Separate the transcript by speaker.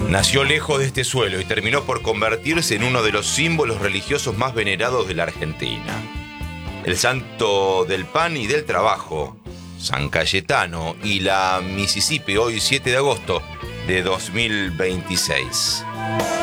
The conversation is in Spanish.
Speaker 1: Nació lejos de este suelo y terminó por convertirse en uno de los símbolos religiosos más venerados de la Argentina. El santo del pan y del trabajo, San Cayetano, y la Mississippi, hoy 7 de agosto de 2026.